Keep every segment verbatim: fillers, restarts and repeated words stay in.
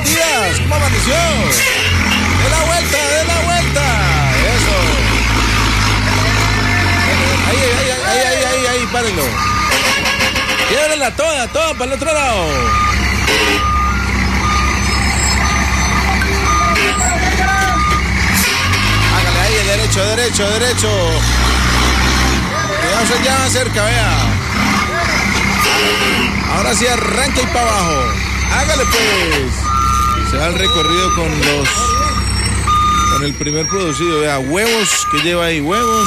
buenos días. ¿Cómo amaneció? De la vuelta, de la vuelta. Eso. Ahí, ahí, ahí, ahí, ahí, ahí, párenlo. Quédenla toda, toda para el otro lado. Hágale ahí, derecho, derecho, derecho. Cuidado, se llama cerca, vea. Ahora sí arranca y para abajo. Hágale pues. Se va el recorrido con los... Con el primer producido, vea, huevos, que lleva ahí huevos.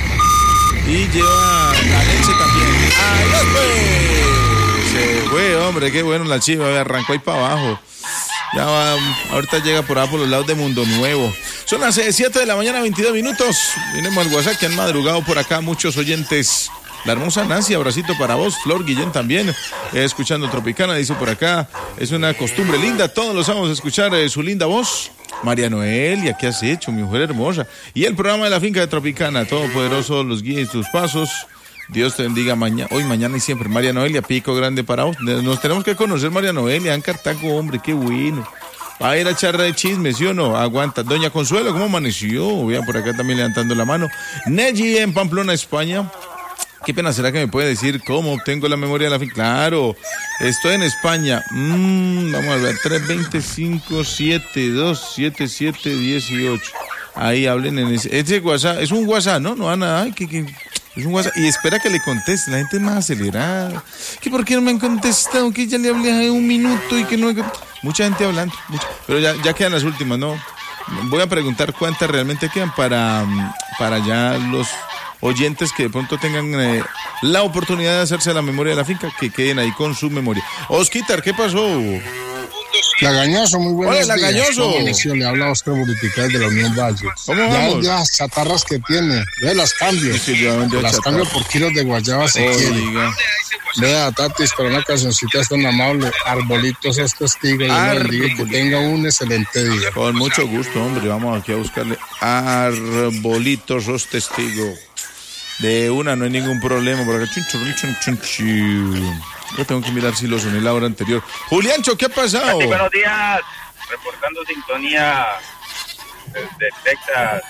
Y lleva la leche también. ¡Adiós pues! Se fue, hombre, qué bueno la chiva, vea, arrancó ahí para abajo. Ya va, ahorita llega por ahí por los lados de Mundo Nuevo. Son las siete de la mañana, veintidós minutos. Vinemos al WhatsApp que han madrugado por acá muchos oyentes. La hermosa Nancy, abracito para vos. Flor Guillén también, eh, escuchando Tropicana, dice por acá. Es una costumbre linda, todos los vamos a escuchar eh, su linda voz. María Noelia, ¿qué has hecho, mi mujer hermosa? Y el programa de la finca de Tropicana, Todopoderoso los guíe en tus pasos. Dios te bendiga mañana, hoy, mañana y siempre. María Noelia, pico grande para vos. Nos tenemos que conocer, María Noelia, en Cartago, hombre, qué bueno. Va a ir a echar de chisme, ¿sí o no? Aguanta. Doña Consuelo, ¿cómo amaneció? Vean por acá también levantando la mano. Neji en Pamplona, España. Qué pena, ¿será que me puede decir cómo obtengo la memoria de la finca? Claro, estoy en España. Mm, vamos a ver, tres dos cinco siete dos siete siete uno ocho. Ahí hablen en ese, ese WhatsApp. Es un WhatsApp, ¿no? No van a... Ay, que, que, es un WhatsApp. Y espera que le conteste. La gente es más acelerada. ¿Que por qué no me han contestado? Que ya le hablé hace un minuto y que no... Mucha gente hablando. Mucha. Pero ya, ya quedan las últimas, ¿no? Voy a preguntar cuántas realmente quedan para, para ya los... oyentes que de pronto tengan eh, la oportunidad de hacerse la memoria de la finca, que queden ahí con su memoria. Osquitar, ¿qué pasó? Lagañoso, muy buenos días. Hola, Lagañoso. Le habla Oscar Buritical de la Unión Valle. ¿Cómo ya vamos? Ya las chatarras que tiene, ve las cambio. Sí, sí, las chatarra. Cambio por kilos de guayaba si oh, quiere. Diga. Vea, Tatis, para una cancioncita es tan amable. Arbolitos es testigo. Y que tenga un excelente día. Con mucho gusto, hombre. Vamos aquí a buscarle Arbolitos sos testigo. De una, no hay ningún problema. Por acá, chun, chun, chun, chun, chun. Yo tengo que mirar si lo soné la hora anterior. Juliancho, ¿qué ha pasado? Sí, buenos días. Reportando sintonía desde Texas.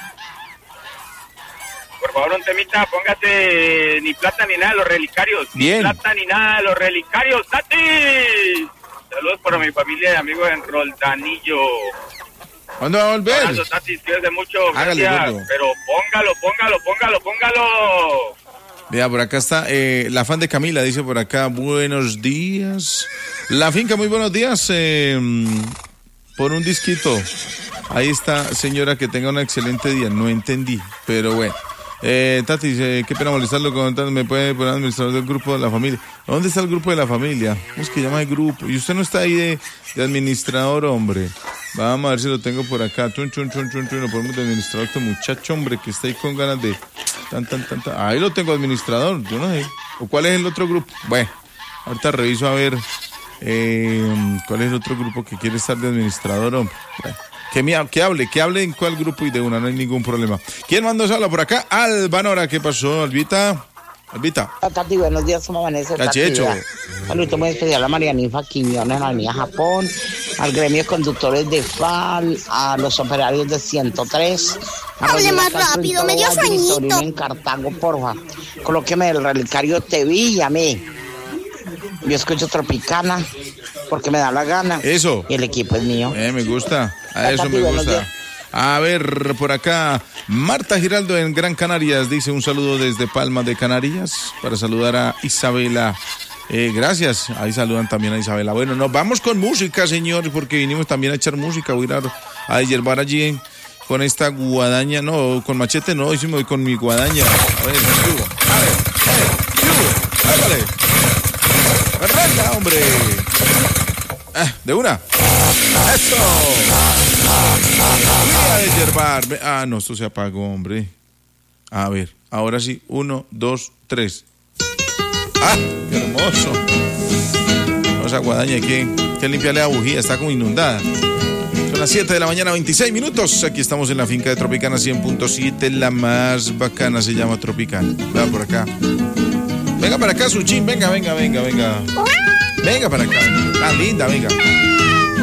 Por favor, un temita, póngate ni plata ni nada de los relicarios. Bien. Ni plata ni nada de los relicarios. ¡Tati! Saludos para mi familia y amigos en Roldanillo. ¿Cuándo va a volver? Abrazo, Tati, cuídate mucho. Hágale, gracias. gordo. Pero póngalo, póngalo, póngalo, póngalo. Vea, por acá está eh, la fan de Camila, dice por acá, buenos días. La finca, muy buenos días. Eh, por un disquito. Ahí está, señora, que tenga un excelente día. No entendí, pero bueno. Eh, Tati, eh, qué pena molestarlo comentando, me puede poner administrador del grupo de la familia. ¿Dónde está el grupo de la familia? ¿Cómo es que llama el grupo? Y usted no está ahí de, de administrador, hombre. Vamos a ver si lo tengo por acá. Chun, chun, chun, chun, chun. Lo ponemos de administrador, este muchacho, hombre, que está ahí con ganas de... Tan, tan, tan, tan. Ahí lo tengo administrador, yo no sé. ¿O cuál es el otro grupo? Bueno, ahorita reviso a ver eh, cuál es el otro grupo que quiere estar de administrador, hombre. Bueno. Que, me, que hable, que hable en cuál grupo y de una, no hay ningún problema. ¿Quién mandó esa habla por acá? Albanora, ¿qué pasó, Albita? Albita. Tati, buenos días, ¿cómo amanece? Cachecho. Saludos muy especial a Marianifa Quiñones, en la Avenida Japón, al gremio de conductores de F A L, a los operarios de ciento tres. Hable más rápido, me dio sueñito. En Cartago, porfa. Colóqueme el relicario T V y a mí. Yo escucho Tropicana porque me da la gana. Eso. Y el equipo es mío. Eh, me gusta. A eso me gusta. A ver, por acá, Marta Giraldo en Gran Canarias dice un saludo desde Palma de Canarias para saludar a Isabela. Eh, gracias. Ahí saludan también a Isabela. Bueno, nos vamos con música, señores, porque vinimos también a echar música. Voy a ir a, a hierbar allí en, con esta guadaña. No, con machete no, hicimos con mi guadaña. A ver, subo. A ver, a ver, subo. Hágale. Arranca, hombre. Ah, de una. ¡Eso! Voy a yerbar. Ah, no, esto se apagó, hombre. A ver, ahora sí. Uno, dos, tres. ¡Ah, qué hermoso! Vamos a guadaña, que, que limpiarle la bujía, está como inundada. Son las siete de la mañana, veintiséis minutos. Aquí estamos en la finca de Tropicana cien punto siete. La más bacana se llama Tropicana. Vea por acá. Venga para acá, Suchín. Venga, venga, venga, venga. Venga para acá. Ah, linda, venga.